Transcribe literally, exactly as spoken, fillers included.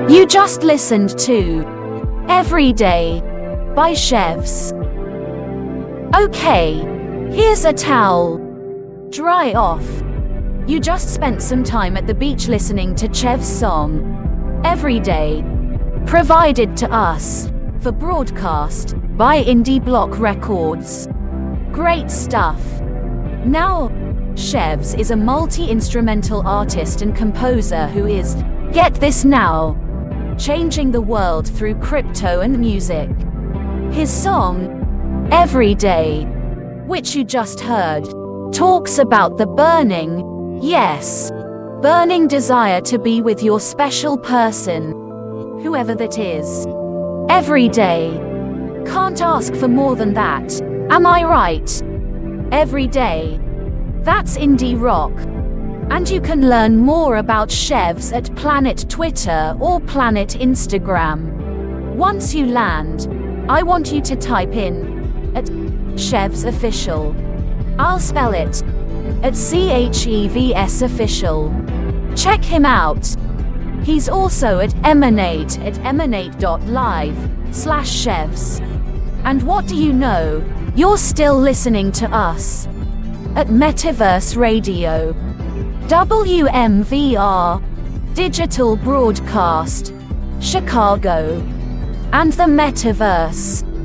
You just listened to Every Day by Chevs. Okay, here's a towel. Dry off. You just spent some time at the beach listening to Chev's song, Every Day, provided to us for broadcast by Indie Block Records. Great stuff. Now, Chevs is a multi-instrumental artist and composer who is, get this now, changing the world through crypto and music. His song, Every Day, which you just heard, talks about the burning, yes, burning desire to be with your special person, whoever that is. Every day. Can't ask for more than that, am I right? Every day. That's indie rock. And you can learn more about Chevs at Planet Twitter or Planet Instagram. Once you land, I want you to type in at Chevs Official. I'll spell it at C H E V S Official. Check him out. He's also at Emanate at emanate dot live slash Chevs. And what do you know? You're still listening to us at Metaverse Radio. W M V R, Digital Broadcast, Chicago, and the Metaverse.